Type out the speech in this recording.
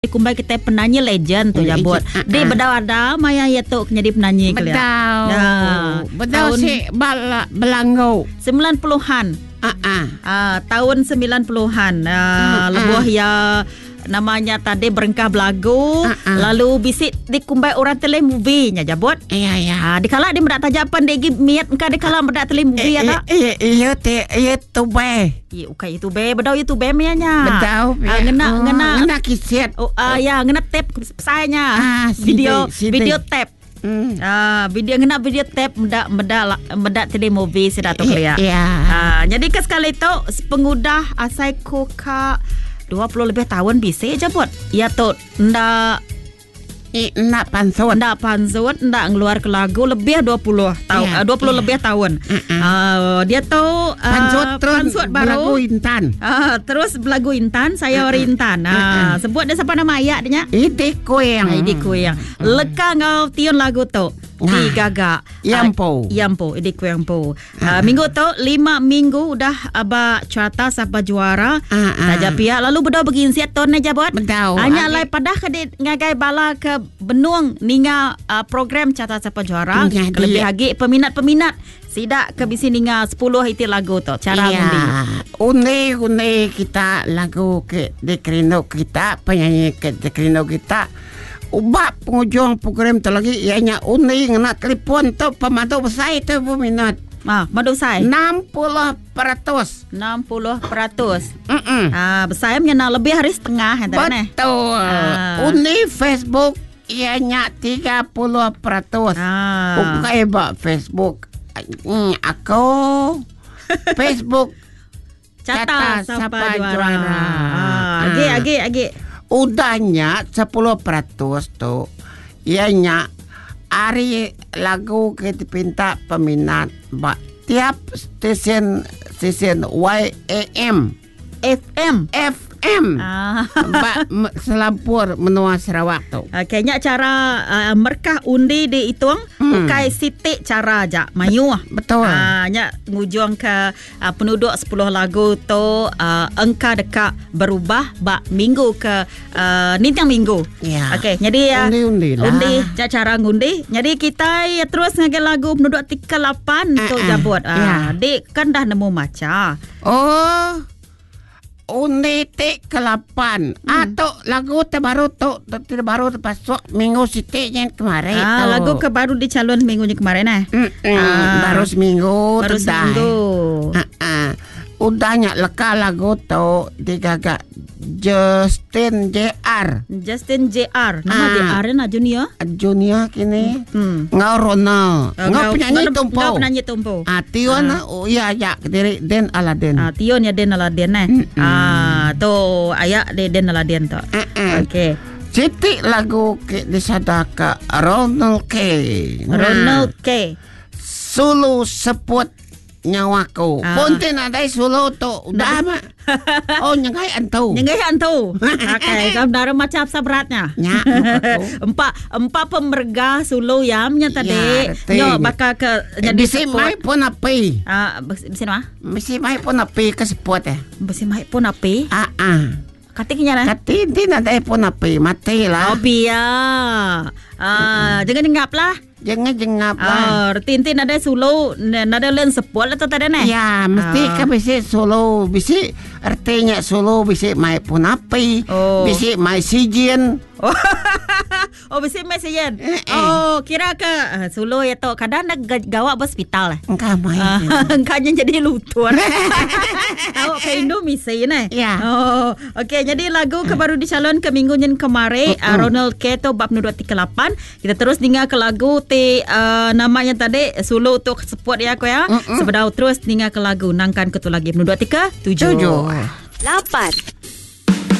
Kumbai kita penyanyi legend tu jabut. Dia bedau-ada maya ya tu jadi penyanyi kalian. Bedau si Belangau 90-an. Tahun 90-an. Lebuh ya namanya tadi berengkah belagu, lalu bisik di kumbai orang tele movie nya jabut. Iya. Dikala dia mendak tajappan dia miat engka dikala mendak tele movie ya tak? Iya tu be. Ukai itu be, bedau itu be mianya. Bedau. Ngena kiset. Ya ngena tape sayanya. Video tape. Video tape mendak tele movie sudah tu kalian. Jadi ke sekali itu pengudah asai koka 20 lebih tahun bisa jabut. Ya tu ndak panzut ndak ngeluar ke lagu lebih 20 tahun. 20 lebih tahun. Dia tu panzut baru lagu Intan. Terus lagu Intan, saya orang Intan. Sebut dia siapa nama ayat dia? Idi Koyang. Leka ngau tion lagu tu. Di Gaga Yampo Idi Yampo. Minggu tu 5 minggu udah aba carta sampai juara saja pihak lalu bedah begini siat ton aja buat hanya lai padah ke ngagai bala ke benung ninga program carta sampai juara lebih lagi peminat sidak ke bisi ninga 10 itu lagu tu cara undi kita lagu ke dekrino kita penyanyi ke dekrino kita ubah penghujung program tu lagi ianya undi ngena telefon tu pemandu besar tu peminat. Madu saya 60%. Besar punya lebih hari setengah betul. Undi Facebook ianya 30%. Bukan bak Facebook aku Facebook Cata Sapa Juara. Agi udahnya 10% tu ianya hari lagu kita pinta peminat tiap stesen YAM FM Selampur menua Sarawak tu. Kayaknya cara merkah undi di itu ukai sitik cara aja mayu. Betul. Nya ngujung ke penduduk 10 lagu tu engka dekat berubah bak minggu ke nintang minggu. Okey, jadi undi cara ngundi. Jadi kita terus ngagai lagu penduduk 38 tu jabut. Dik kan dah nemu maca. Undi tik ke-8 atau lagu terbaru pasok minggu sitiknya kemarin lagu kebaru di calon minggunya kemarin baru seminggu udahnya leka lagu tu digagak Justin JR nama JR na junior kini ngau Ronald ngau penyanyi tumpo Tion ya diri Den Aladdin Tion ya Den Aladdin tu ayak de Den Aladdin tu okey Siti lagu ke disadaka Ronald K Sulu seput nyawaku punten ada sulu tu udah mah nyengai antu okey gambar macam sabratnya empat pemerga sulu yamnya tadi nyo bakal ke jadi bisi mai pun api bisi mai pun api ke sepot bisi mai pun api katiknya katin ada pun api mati lah jangan jengap lah. Tintin ada solo, ada len sepol atau tak ada nih? Ya, mesti kan bisi solo, bisi artinya solo bisi mai pun api, bisi mai sijen. Bisi mai sijen. Kira ke solo ya tu kadang nak gawak hospital lah. Engkau mai. Engkaunya jadi lutur. Awak ke Indonesia nih. Ya. Okey, jadi lagu kebaru dicalon ke minggu yang kemarin Ronald K tu bab 238. Kita terus dengar ke lagu namanya tadi solo untuk support ya aku ya. Sebedau terus dengar ke lagu nangkan ketu lagi 237 8